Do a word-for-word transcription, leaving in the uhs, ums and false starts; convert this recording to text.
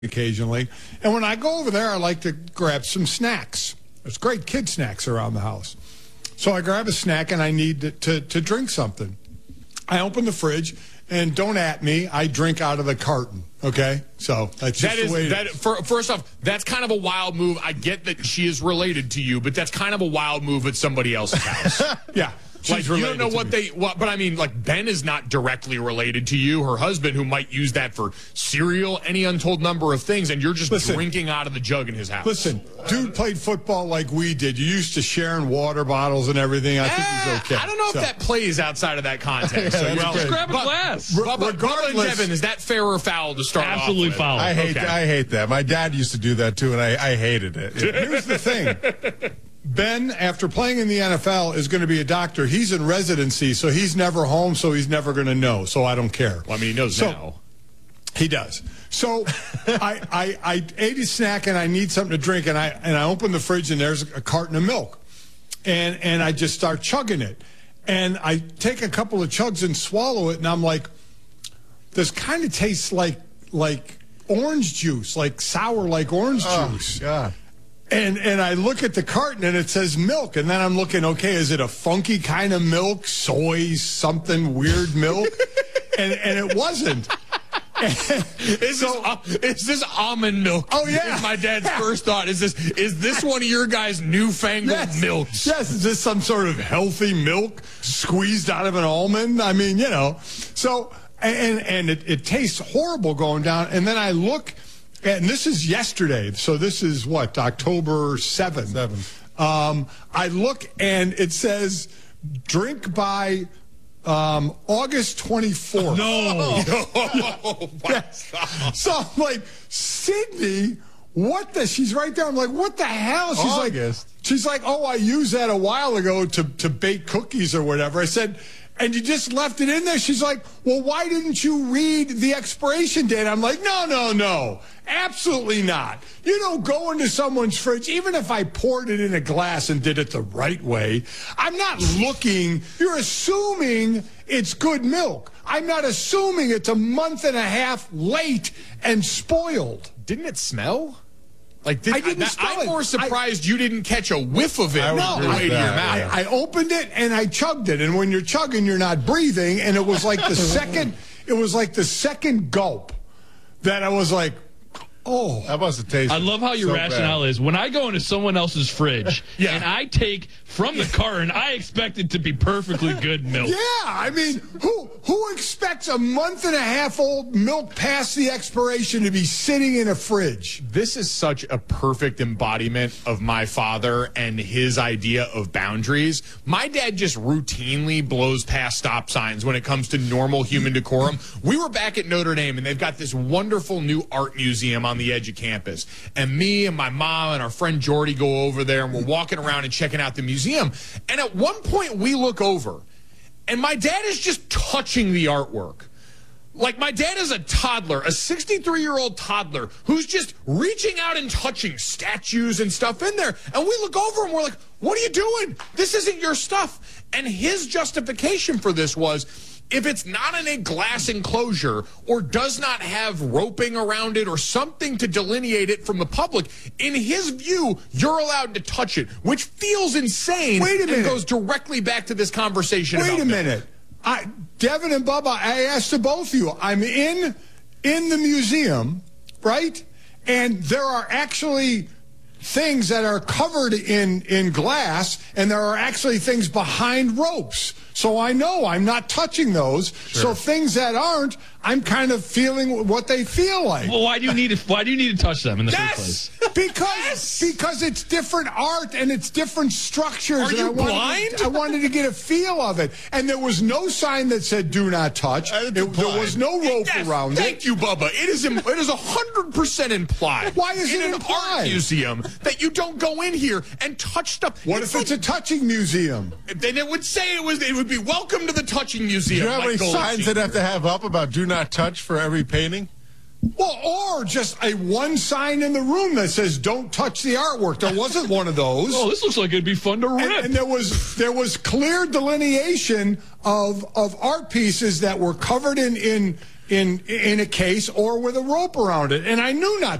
occasionally. And when I go over there, I like to grab some snacks. There's great kid snacks around the house. So I grab a snack and I need to, to, to drink something. I open the fridge and don't at me, I drink out of the carton. Okay? So that's just that is, the way that, it is. for, First off, that's kind of a wild move. I get that she is related to you, but that's kind of a wild move at somebody else's house. Yeah. Like, you don't know what me. they, what, but I mean, like, Ben is not directly related to you. Her husband, who might use that for cereal, any untold number of things, and you're just Listen, drinking out of the jug in his house. Listen, dude played football like we did. You used to sharing water bottles and everything. I think he's okay. I don't know so. if that plays outside of that context. Yeah, well, just grab a but, glass. But, but, but Devin, is that fair or foul to start Absolutely off with? foul. I hate Okay. I hate that. My dad used to do that too, and I, I hated it. Here's the thing. Ben, after playing in the N F L, is going to be a doctor. He's in residency, so he's never home, so he's never going to know. So I don't care. Well, I mean, he knows so, now. He does. So I, I I ate a snack and I need something to drink, and I and I open the fridge and there's a carton of milk, and and I just start chugging it, and I take a couple of chugs and swallow it, and I'm like, this kind of tastes like like orange juice, like sour, like orange juice. Oh, God. And and I look at the carton and it says milk, and then I'm looking, okay, is it a funky kind of milk, soy, something weird milk? and and it wasn't. Is, so, this, is this almond milk? Oh, yeah. Is my dad's Yeah. first thought. Is this is this one of your guys' newfangled yes, milks? Yes, is this some sort of healthy milk squeezed out of an almond? I mean, you know. So and and it, it tastes horrible going down. And then I look. And this is yesterday, so this is what, October seventh. seventh. Um, I look and it says drink by um, August twenty-fourth. No. Oh, my Yes. God. So I'm like, Sydney, what the? She's right there. I'm like, what the hell? She's August. like, she's like, oh, I used that a while ago to, to bake cookies or whatever. I said, and you just left it in there? She's like, well, why didn't you read the expiration date? I'm like, no, no, no. Absolutely not. You don't go into someone's fridge, even if I poured it in a glass and did it the right way. I'm not looking. You're assuming it's good milk. I'm not assuming it's a month and a half late and spoiled. Didn't it smell? Like did, I didn't I, smell I'm it. more surprised I, you didn't catch a whiff of it I on would the agree way with to your that, mouth. I, I opened it and I chugged it, and when you're chugging, you're not breathing, and it was like the second, it was like the second gulp that I was like, oh. That must have tasted I love how your so rationale bad. is. When I go into someone else's fridge Yeah. and I take from the carton, I expect it to be perfectly good milk. Yeah, I mean, who who expects a month and a half old milk past the expiration to be sitting in a fridge? This is such a perfect embodiment of my father and his idea of boundaries. My dad just routinely blows past stop signs when it comes to normal human decorum. We were back at Notre Dame, and they've got this wonderful new art museum on the edge of campus. And me and my mom and our friend Jordy go over there, and we're walking around and checking out the museum. And at one point, we look over, and my dad is just touching the artwork. Like, my dad is a toddler, a sixty-three-year-old toddler, who's just reaching out and touching statues and stuff in there. And we look over and we're like, what are you doing? This isn't your stuff. And his justification for this was, if it's not in a glass enclosure or does not have roping around it or something to delineate it from the public, in his view, you're allowed to touch it, which feels insane. Wait a minute. And goes directly back to this conversation Wait about a milk. minute. I, Devin and Bubba, I asked to both of you. I'm in in the museum, right? And there are actually things that are covered in, in glass, and there are actually things behind ropes. So I know I'm not touching those. Sure. So things that aren't, I'm kind of feeling what they feel like. Well, why do you need to, why do you need to touch them in the Yes! first place? Because because it's different art and it's different structures. Are and you I wanted blind? To, I wanted to get a feel of it, and there was no sign that said "Do not touch." Uh, it's It- there was no rope Yes, around thank it. you, Bubba. It is im- it is a hundred percent implied. Why is in it an implied? art museum that you don't go in here and touch stuff? What if it's a touching museum? Then it would say it was. It would be welcome to the touching Do museum. you know how many like signs Goldstein. that have to have up about do not touch for every painting? Well, or just a one sign in the room that says "Don't touch the artwork." There wasn't one of those. Oh, this looks like it'd be fun to rip. And, and there was there was clear delineation of of art pieces that were covered in in in in a case or with a rope around it. And I knew not